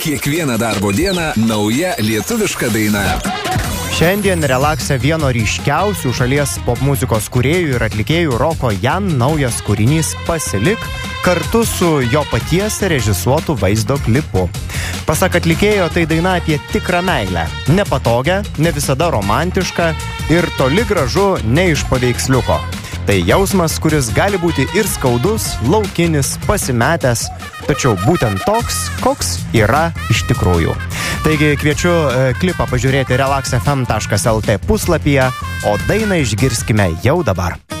Kiekvieną darbo dieną nauja lietuviška daina. Šiandien Relaxe vieno ryškiausių šalies popmuzikos kūrėjų ir atlikėjų Roko Jan naujas kūrinys Pasilik kartu su jo paties režisuotu vaizdo klipu. Pasak atlikėjo, tai daina apie tikrą meilę. Nepatogią, ne visada romantišką ir toli gražu ne iš paveiksliuko. Tai jausmas, kuris gali būti ir skaudus, laukinis, pasimetęs, tačiau būtent toks, koks yra iš tikrųjų. Taigi kviečiu klipą pažiūrėti relaxfm.lt puslapyje, o dainą išgirskime jau dabar.